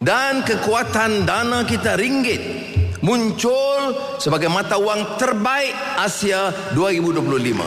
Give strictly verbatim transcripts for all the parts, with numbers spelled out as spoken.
dan kekuatan dana kita ringgit muncul sebagai mata wang terbaik Asia dua ribu dua puluh lima.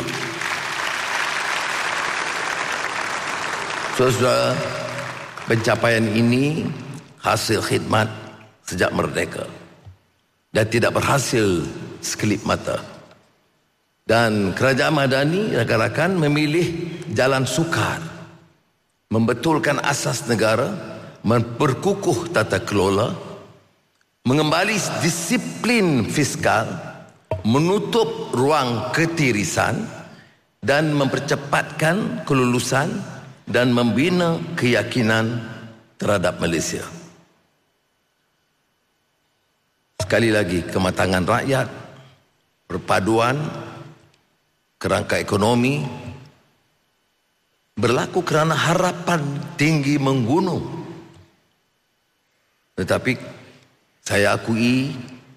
Saudara, pencapaian ini hasil khidmat sejak merdeka dan tidak berhasil sekelip mata. Dan kerajaan Madani rakan-rakan memilih jalan sukar, membetulkan asas negara, memperkukuh tata kelola, mengembali disiplin fiskal, menutup ruang ketirisan dan mempercepatkan kelulusan dan membina keyakinan terhadap Malaysia. Sekali lagi, kematangan rakyat, perpaduan kerangka ekonomi berlaku kerana harapan tinggi menggunung. Tetapi saya akui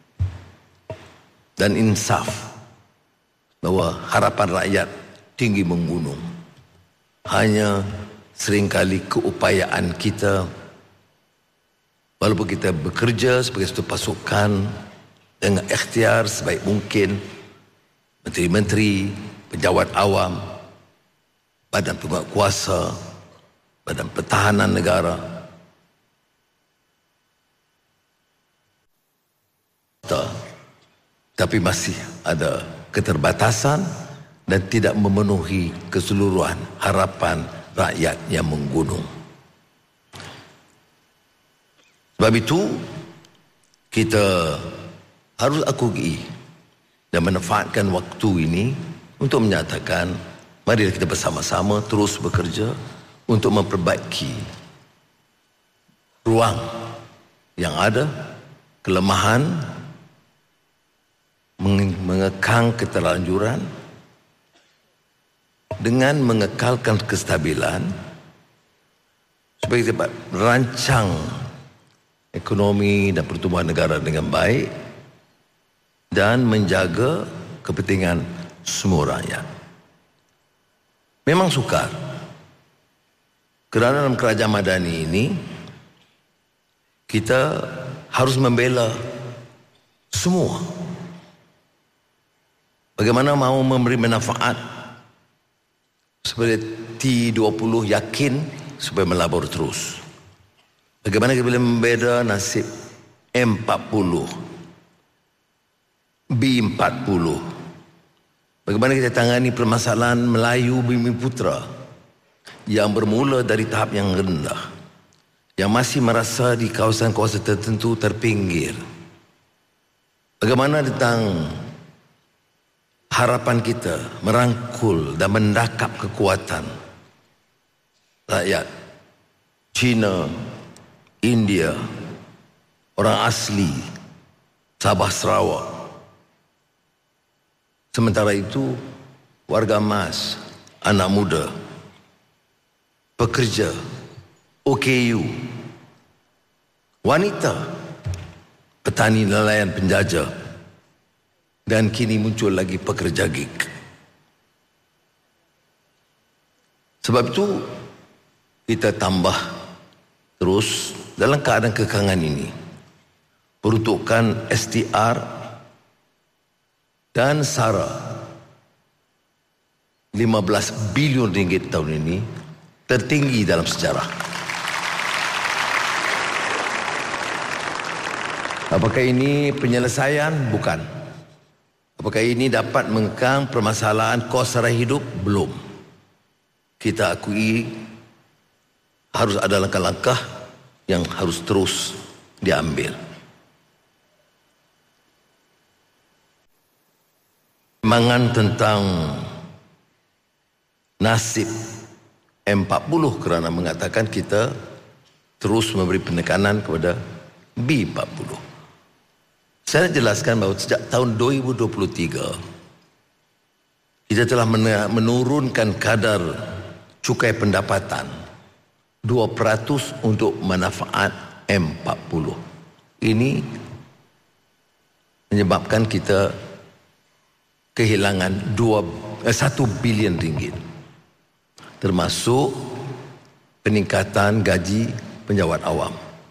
dan insaf bahawa harapan rakyat tinggi menggunung. Hanya seringkali keupayaan kita, walaupun kita bekerja sebagai satu pasukan dengan ikhtiar sebaik mungkin, menteri-menteri, pejabat awam, badan penguat kuasa, badan pertahanan negara, tapi masih ada keterbatasan dan tidak memenuhi keseluruhan harapan rakyat yang menggunung. Sebab itu kita harus akui dan manfaatkan waktu ini untuk menyatakan, mari kita bersama-sama terus bekerja untuk memperbaiki ruang yang ada, kelemahan, mengekang keterlanjuran dengan mengekalkan kestabilan supaya kita dapat merancang ekonomi dan pertumbuhan negara dengan baik dan menjaga kepentingan semua rakyat. Memang sukar, kerana dalam kerajaan Madani ini kita harus membela semua. Bagaimana mahu memberi manfaat supaya T dua puluh yakin supaya melabur terus. Bagaimana kita boleh membela nasib M empat puluh, B empat puluh. Bagaimana kita tangani permasalahan Melayu Bumiputra yang bermula dari tahap yang rendah, yang masih merasa di kawasan-kawasan tertentu terpinggir. Bagaimana tentang harapan kita merangkul dan mendakap kekuatan rakyat China, India, orang asli Sabah Sarawak. Sementara itu warga emas, anak muda, pekerja, O K U, wanita, petani nelayan penjajah, dan kini muncul lagi pekerja gig. Sebab itu kita tambah terus dalam keadaan kekangan ini peruntukan S T R dan SARA lima belas bilion ringgit tahun ini tertinggi dalam sejarah. Apakah ini penyelesaian? Bukan. Apakah ini dapat mengekang permasalahan kos sara hidup? Belum. Kita akui harus ada langkah-langkah yang harus terus diambil. Semangat tentang nasib M empat puluh kerana mengatakan kita terus memberi penekanan kepada B empat puluh. Saya jelaskan bahawa sejak tahun dua ribu dua puluh tiga kita telah menurunkan kadar cukai pendapatan dua peratus untuk manfaat M empat puluh. Ini menyebabkan kita kehilangan dua, eh, satu bilion ringgit, termasuk peningkatan gaji penjawat awam.